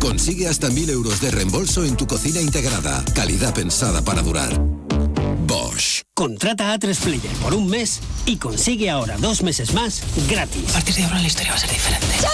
Consigue hasta 1.000 euros de reembolso en tu cocina integrada. Calidad pensada para durar. Bosch. Contrata A3 Player por un mes y consigue ahora 2 meses más gratis. A partir de ahora la historia va a ser diferente. ¡Ya